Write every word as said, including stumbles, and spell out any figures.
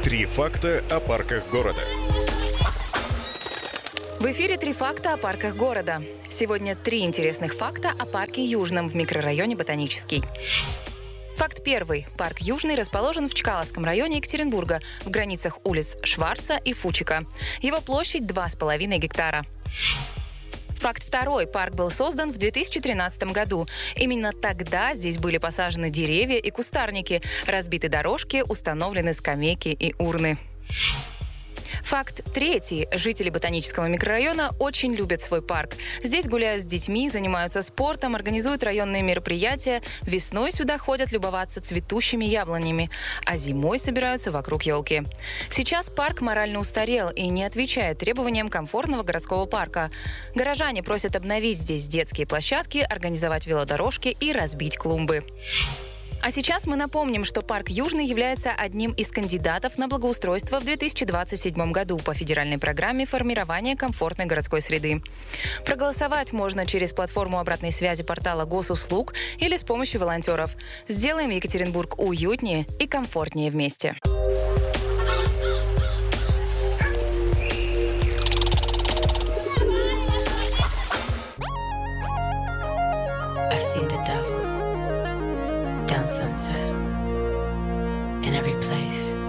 Три факта о парках города. В эфире «Три факта о парках города». Сегодня три интересных факта о парке Южном в микрорайоне Ботанический. Факт первый. Парк Южный расположен в Чкаловском районе Екатеринбурга, в границах улиц Шварца и Фучика. Его площадь два с половиной гектара. Факт второй. Парк был создан в две тысячи тринадцатом году. Именно тогда здесь были посажены деревья и кустарники, разбиты дорожки, установлены скамейки и урны. Факт третий. Жители Ботанического микрорайона очень любят свой парк. Здесь гуляют с детьми, занимаются спортом, организуют районные мероприятия. Весной сюда ходят любоваться цветущими яблонями, а зимой собираются вокруг елки. Сейчас парк морально устарел и не отвечает требованиям комфортного городского парка. Горожане просят обновить здесь детские площадки, организовать велодорожки и разбить клумбы. А сейчас мы напомним, что парк Южный является одним из кандидатов на благоустройство в две тысячи двадцать седьмом году по федеральной программе формирования комфортной городской среды. Проголосовать можно через платформу обратной связи портала Госуслуг или с помощью волонтеров. Сделаем Екатеринбург уютнее и комфортнее вместе. I've seen the devil down Sunset, in every place.